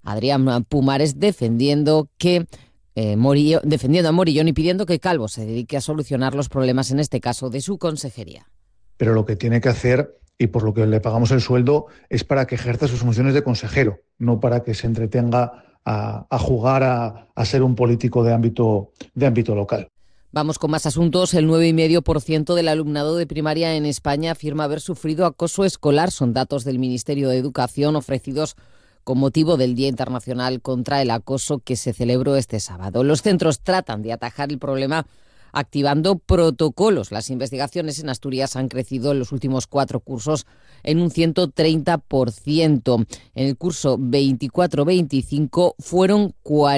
Adrián Pumares, defendiendo a Morillón y pidiendo que Calvo se dedique a solucionar los problemas, en este caso, de su consejería. Pero lo que tiene que hacer, y por lo que le pagamos el sueldo, es para que ejerza sus funciones de consejero, no para que se entretenga a jugar a ser un político de ámbito local. Vamos con más asuntos. El 9,5% del alumnado de primaria en España afirma haber sufrido acoso escolar. Son datos del Ministerio de Educación ofrecidos con motivo del Día Internacional contra el Acoso, que se celebró este sábado. Los centros tratan de atajar el problema activando protocolos. Las investigaciones en Asturias han crecido en los últimos 4 cursos en un 130%. En el curso 24-25 fueron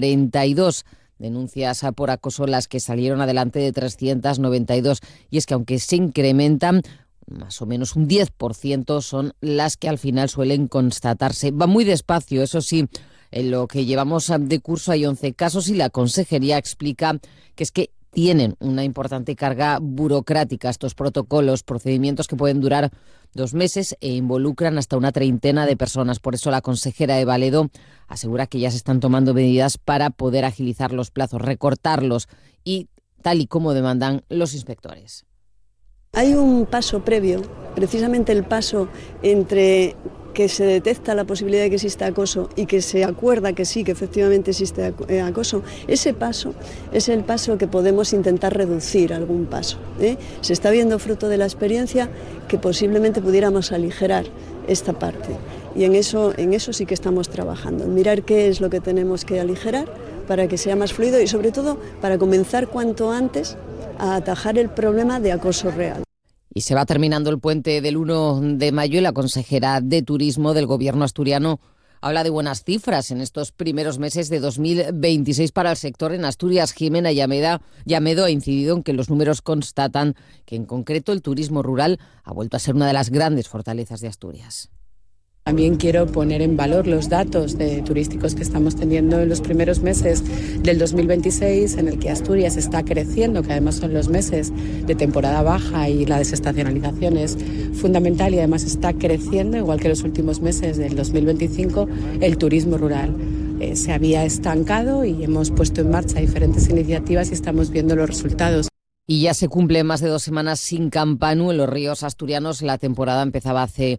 42 denuncias por acoso las que salieron adelante de 392. Y es que aunque se incrementan, más o menos un 10% son las que al final suelen constatarse. Va muy despacio, eso sí. En lo que llevamos de curso hay 11 casos y la consejería explica que es que tienen una importante carga burocrática estos protocolos, procedimientos que pueden durar 2 meses e involucran hasta una treintena de personas. Por eso la consejera Eva Ledo asegura que ya se están tomando medidas para poder agilizar los plazos, recortarlos y tal y como demandan los inspectores. Hay un paso previo, precisamente el paso entre que se detecta la posibilidad de que exista acoso y que se acuerda que sí, que efectivamente existe acoso. Ese paso es el paso que podemos intentar reducir, algún paso, ¿eh? Se está viendo, fruto de la experiencia, que posiblemente pudiéramos aligerar esta parte. Y en eso sí que estamos trabajando, en mirar qué es lo que tenemos que aligerar para que sea más fluido y sobre todo para comenzar cuanto antes a atajar el problema de acoso real. Y se va terminando el puente del 1 de mayo y la consejera de Turismo del Gobierno asturiano habla de buenas cifras en estos primeros meses de 2026 para el sector en Asturias. Jimena Llamedo ha incidido en que los números constatan que en concreto el turismo rural ha vuelto a ser una de las grandes fortalezas de Asturias. También quiero poner en valor los datos turísticos que estamos teniendo en los primeros meses del 2026, en el que Asturias está creciendo, que además son los meses de temporada baja y la desestacionalización es fundamental, y además está creciendo, igual que los últimos meses del 2025, el turismo rural. Se había estancado y hemos puesto en marcha diferentes iniciativas y estamos viendo los resultados. Y ya se cumple más de 2 semanas sin campanu en los ríos asturianos. La temporada empezaba hace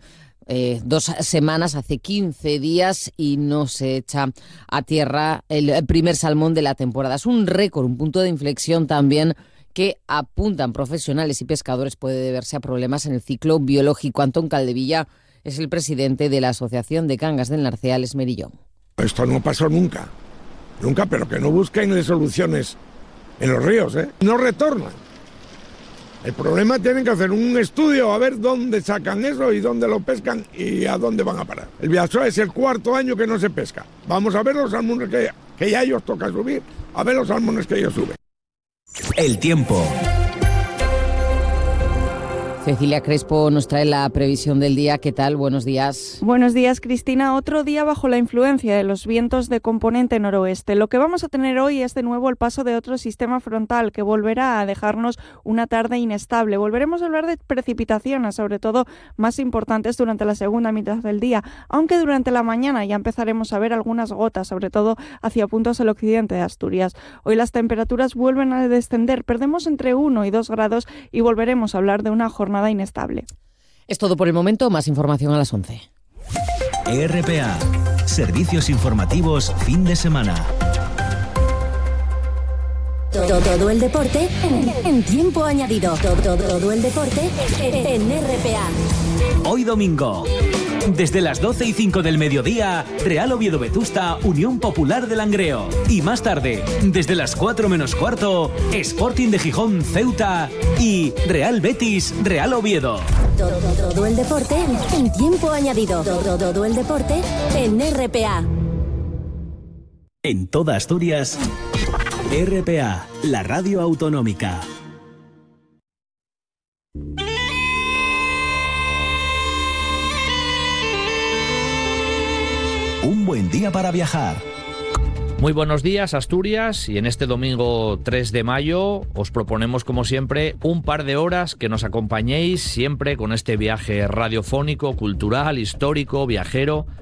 2 semanas, hace 15 días, y no se echa a tierra el primer salmón de la temporada. Es un récord, un punto de inflexión también que apuntan profesionales y pescadores puede deberse a problemas en el ciclo biológico. Antón Caldevilla es el presidente de la Asociación de Cangas del Narcea Esmerillón. Esto no pasó nunca, pero que no busquen soluciones en los ríos, no retornan. El problema, tienen que hacer un estudio a ver dónde sacan eso y dónde lo pescan y a dónde van a parar. El Bidasoa es el 4º año que no se pesca. Vamos a ver los salmones que ya ellos toca subir, a ver los salmones que ellos suben. El tiempo. Cecilia Crespo nos trae la previsión del día. ¿Qué tal? Buenos días. Buenos días, Cristina. Otro día bajo la influencia de los vientos de componente noroeste. Lo que vamos a tener hoy es de nuevo el paso de otro sistema frontal que volverá a dejarnos una tarde inestable. Volveremos a hablar de precipitaciones, sobre todo más importantes durante la segunda mitad del día, aunque durante la mañana ya empezaremos a ver algunas gotas, sobre todo hacia puntos del occidente de Asturias. Hoy las temperaturas vuelven a descender, perdemos entre 1 y 2 grados y volveremos a hablar de una jornada inestable. Es todo por el momento, más información a las 11. RPA, servicios informativos fin de semana. Todo el deporte en tiempo añadido. Todo el deporte en RPA. Hoy domingo, desde las 12:05 del mediodía, Real Oviedo Vetusta, Unión Popular de Langreo. Y más tarde, desde las 4 menos cuarto, Sporting de Gijón, Ceuta y Real Betis, Real Oviedo. Todo el deporte en tiempo añadido. Todo el deporte en RPA. En toda Asturias, RPA, la radio autonómica. Un buen día para viajar. Muy buenos días, Asturias, y en este domingo 3 de mayo os proponemos, como siempre, un par de horas que nos acompañéis siempre con este viaje radiofónico, cultural, histórico, viajero,